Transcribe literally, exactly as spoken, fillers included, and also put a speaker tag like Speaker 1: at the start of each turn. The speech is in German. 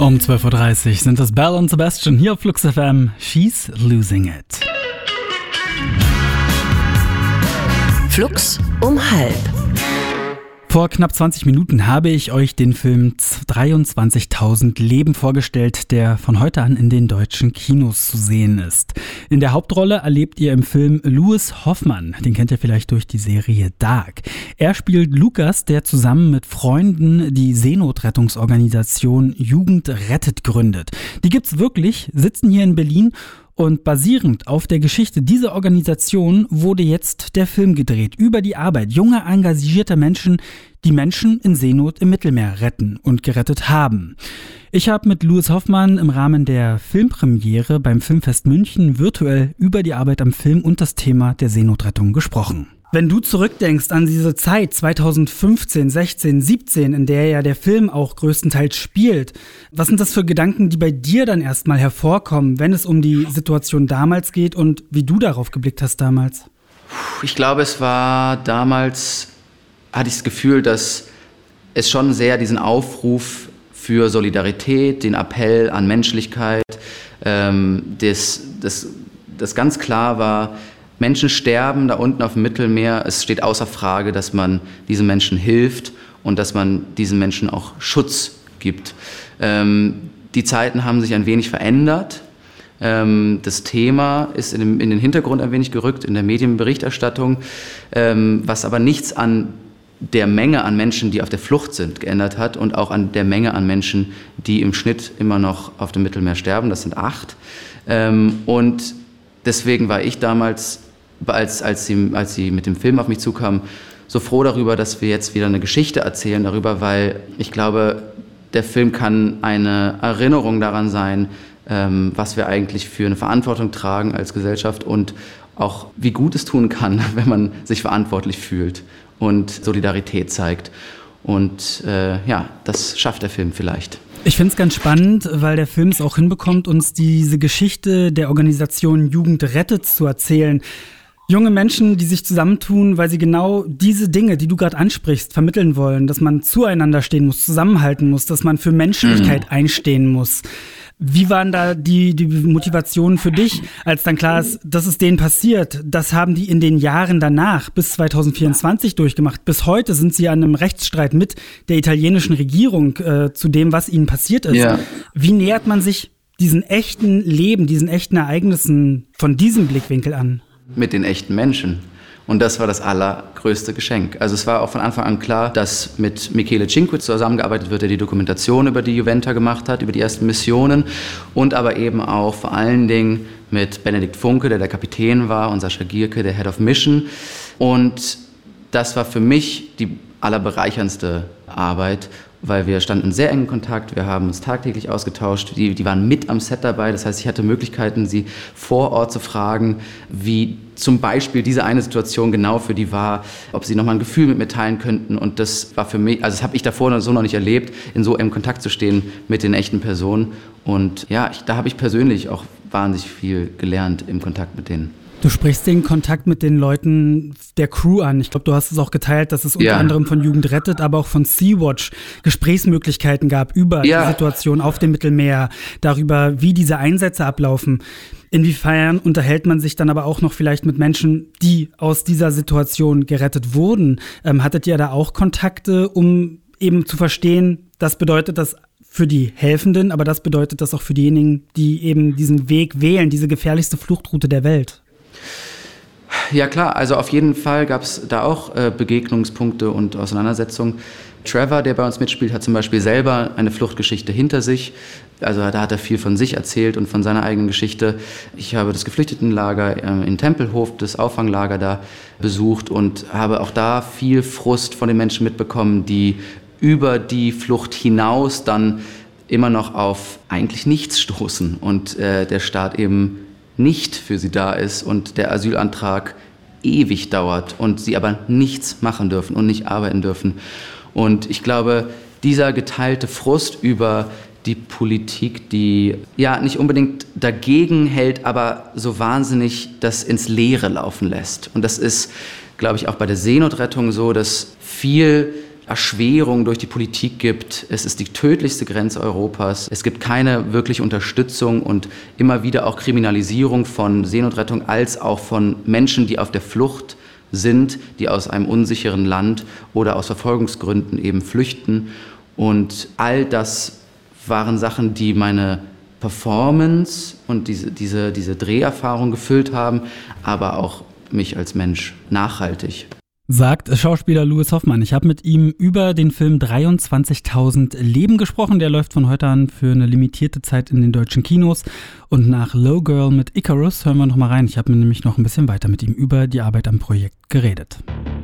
Speaker 1: Um zwölf Uhr dreißig sind es Belle und Sebastian hier auf Flux F M. She's Losing It.
Speaker 2: Flux um halb.
Speaker 1: Vor knapp zwanzig Minuten habe ich euch den Film dreiundzwanzigtausend Leben vorgestellt, der von heute an in den deutschen Kinos zu sehen ist. In der Hauptrolle erlebt ihr im Film Louis Hoffmann, den kennt ihr vielleicht durch die Serie Dark. Er spielt Lukas, der zusammen mit Freunden die Seenotrettungsorganisation Jugend rettet gründet. Die gibt's wirklich, sitzen hier in Berlin. Und basierend auf der Geschichte dieser Organisation wurde jetzt der Film gedreht über die Arbeit junger, engagierter Menschen, die Menschen in Seenot im Mittelmeer retten und gerettet haben. Ich habe mit Louis Hoffmann im Rahmen der Filmpremiere beim Filmfest München virtuell über die Arbeit am Film und das Thema der Seenotrettung gesprochen. Wenn du zurückdenkst an diese Zeit zweitausendfünfzehn, sechzehn, siebzehn, in der ja der Film auch größtenteils spielt, was sind das für Gedanken, die bei dir dann erstmal hervorkommen, wenn es um die Situation damals geht und wie du darauf geblickt hast damals?
Speaker 3: Ich glaube, es war damals, hatte ich das Gefühl, dass es schon sehr diesen Aufruf für Solidarität, den Appell an Menschlichkeit, ähm, das, das, das ganz klar war, Menschen sterben da unten auf dem Mittelmeer. Es steht außer Frage, dass man diesen Menschen hilft und dass man diesen Menschen auch Schutz gibt. Ähm, die Zeiten haben sich ein wenig verändert. Ähm, das Thema ist in, dem, in den Hintergrund ein wenig gerückt in der Medienberichterstattung, ähm, was aber nichts an der Menge an Menschen, die auf der Flucht sind, geändert hat und auch an der Menge an Menschen, die im Schnitt immer noch auf dem Mittelmeer sterben. Das sind acht. Ähm, und deswegen war ich damals, als, als, sie, als sie mit dem Film auf mich zukamen, so froh darüber, dass wir jetzt wieder eine Geschichte erzählen darüber, weil ich glaube, der Film kann eine Erinnerung daran sein, ähm, was wir eigentlich für eine Verantwortung tragen als Gesellschaft und auch wie gut es tun kann, wenn man sich verantwortlich fühlt und Solidarität zeigt. Und äh, ja, das schafft der Film vielleicht.
Speaker 1: Ich finde es ganz spannend, weil der Film es auch hinbekommt, uns diese Geschichte der Organisation Jugend rettet zu erzählen. Junge Menschen, die sich zusammentun, weil sie genau diese Dinge, die du gerade ansprichst, vermitteln wollen, dass man zueinander stehen muss, zusammenhalten muss, dass man für Menschlichkeit mhm. einstehen muss. Wie waren da die, die Motivationen für dich, als dann klar ist, das ist denen passiert? Das haben die in den Jahren danach, bis zweitausendvierundzwanzig durchgemacht. Bis heute sind sie an einem Rechtsstreit mit der italienischen Regierung äh, zu dem, was ihnen passiert ist. Ja. Wie nähert man sich diesen echten Leben, diesen echten Ereignissen von diesem Blickwinkel an?
Speaker 3: Mit den echten Menschen. Und das war das allergrößte Geschenk. Also es war auch von Anfang an klar, dass mit Michele Cinque zusammengearbeitet wird, der die Dokumentation über die Juventa gemacht hat, über die ersten Missionen und aber eben auch vor allen Dingen mit Benedikt Funke, der der Kapitän war, und Sascha Gierke, der Head of Mission. Und das war für mich die allerbereicherndste Arbeit, weil wir standen in sehr engen Kontakt, wir haben uns tagtäglich ausgetauscht, die, die waren mit am Set dabei, das heißt, ich hatte Möglichkeiten, sie vor Ort zu fragen, wie zum Beispiel diese eine Situation genau für die war, ob sie nochmal ein Gefühl mit mir teilen könnten, und das war für mich, also das habe ich davor so noch nicht erlebt, in so engem Kontakt zu stehen mit den echten Personen, und ja, ich, da habe ich persönlich auch wahnsinnig viel gelernt im Kontakt mit denen.
Speaker 1: Du sprichst den Kontakt mit den Leuten der Crew an. Ich glaube, du hast es auch geteilt, dass es unter ja. anderem von Jugend rettet, aber auch von Sea-Watch Gesprächsmöglichkeiten gab über ja. die Situation auf dem Mittelmeer, darüber, wie diese Einsätze ablaufen. Inwiefern unterhält man sich dann aber auch noch vielleicht mit Menschen, die aus dieser Situation gerettet wurden? Ähm, hattet ihr da auch Kontakte, um eben zu verstehen, das bedeutet das für die Helfenden, aber das bedeutet das auch für diejenigen, die eben diesen Weg wählen, diese gefährlichste Fluchtroute der Welt?
Speaker 3: Ja klar, also auf jeden Fall gab es da auch äh, Begegnungspunkte und Auseinandersetzungen. Trevor, der bei uns mitspielt, hat zum Beispiel selber eine Fluchtgeschichte hinter sich. Also da hat er viel von sich erzählt und von seiner eigenen Geschichte. Ich habe das Geflüchtetenlager äh, in Tempelhof, das Auffanglager da besucht und habe auch da viel Frust von den Menschen mitbekommen, die über die Flucht hinaus dann immer noch auf eigentlich nichts stoßen und äh, der Staat eben nicht für sie da ist und der Asylantrag ewig dauert und sie aber nichts machen dürfen und nicht arbeiten dürfen. Und ich glaube, dieser geteilte Frust über die Politik, die ja nicht unbedingt dagegen hält, aber so wahnsinnig das ins Leere laufen lässt. Und das ist, glaube ich, auch bei der Seenotrettung so, dass viel Erschwerung durch die Politik gibt. Es ist die tödlichste Grenze Europas. Es gibt keine wirkliche Unterstützung und immer wieder auch Kriminalisierung von Seenotrettung als auch von Menschen, die auf der Flucht sind, die aus einem unsicheren Land oder aus Verfolgungsgründen eben flüchten. Und all das waren Sachen, die meine Performance und diese, diese, diese Dreherfahrung gefüllt haben, aber auch mich als Mensch nachhaltig.
Speaker 1: Sagt Schauspieler Louis Hoffmann. Ich habe mit ihm über den Film dreiundzwanzigtausend Leben gesprochen. Der läuft von heute an für eine limitierte Zeit in den deutschen Kinos. Und nach Low Girl mit Icarus hören wir noch mal rein. Ich habe nämlich noch ein bisschen weiter mit ihm über die Arbeit am Projekt geredet.